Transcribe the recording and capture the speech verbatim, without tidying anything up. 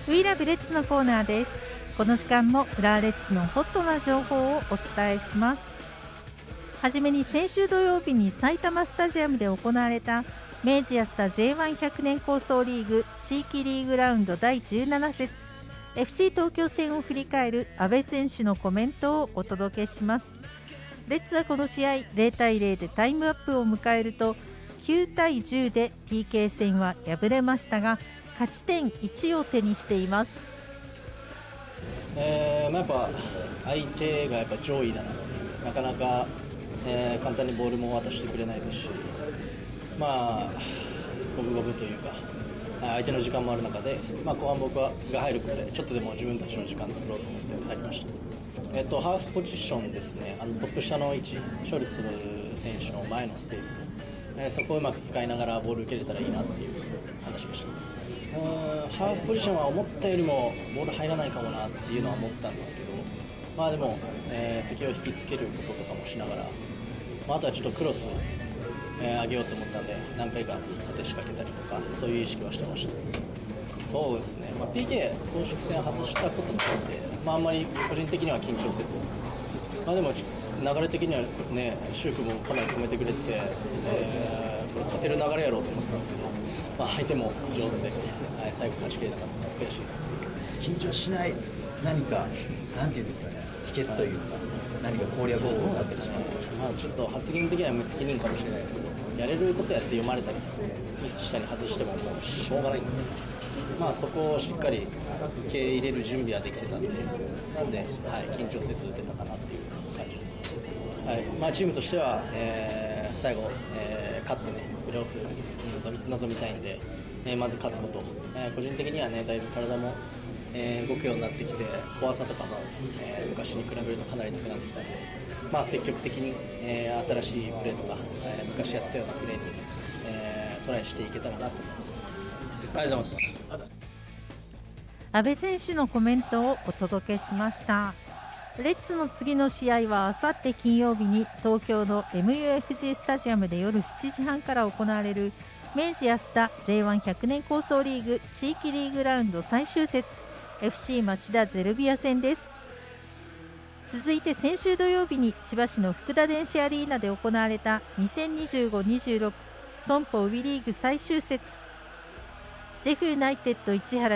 ウィーラブレッツのコーナーです。この時間も浦和レッズのホットな情報をお伝えします。はじめに先週土曜日に埼玉スタジアムで行われた明治安田 ジェイワンひゃく 年構想リーグ地域リーグラウンドだいじゅうなな節 エフシー 東京戦を振り返る阿部選手のコメントをお届けします。レッズはこの試合ゼロたいゼロでタイムアップを迎えるときゅうたいじゅうで ピーケー 戦は敗れましたが勝ち点いちを手にしています。 えーまあ、やっぱ相手がやっぱ上位だなっていうなかなか、えー簡単にボールも渡してくれないですし、まあ五分五分というか相手の時間もある中で、まあ、後半僕はが入ることでちょっとでも自分たちの時間作ろうと思って入りました。えっと、ハーフポジションですね、あのトップ下の位置、ショルツ選手の前のスペース、えーそこをうまく使いながらボール受けれたらいいなっていう話でした。うーんハーフポジションは思ったよりもボール入らないかもなっていうのは思ったんですけど、まあでも、えー敵を引きつけることとかもしながら、まあ、あとはちょっとクロス、えー上げようと思ったんで何回か縦仕掛けたりとかそういう意識はしてました。そうですね、まあ、ピーケー 公式戦外したことによって、まあ、あんまり個人的には緊張せず、まあ、でもちょっと流れ的にはね、シュークもかなり止めてくれてて、えーこれ勝てる流れやろうと思ってたんですけど、まあ、相手も上手で、はい、最後勝ちきれなかったです。悔しいです。 緊張しない何か、なんていうんですかね、秘訣というか、何か攻略方法があったりしますか？ まあ、ちょっと発言的には無責任かもしれないですけど、やれることやって読まれたりミスしたり外してももうしょうがないんで、まあ、そこをしっかり受け入れる準備はできてたんで、なんで、はい、緊張せず打てたかなっていう感じです。はいまあ、チームとしては、えー最後、えー勝ってねプレーオフに臨み、臨みたいんで、えーまず勝つこと、えー個人的にはねだいぶ体も、えー動くようになってきて怖さとかも、えー昔に比べるとかなりなくなってきたんで、まあ、積極的に、えー新しいプレーとか、えー昔やってたようなプレーに、えートライしていけたらなと思います。ありがとうございます。 阿部選手のコメントをお届けしました。レッズの次の試合はあさって金曜日に東京の エムユーエフジー スタジアムで夜しちじはんから行われる明治安田 ジェイワンひゃく 年構想リーグ地域リーグラウンド最終節 エフシー 町田ゼルビア戦です。続いて先週土曜日に千葉市の福田電子アリーナで行われた にせんにじゅうご にじゅうろく 損保ウィリーグ最終節ジェフユナイテッド市原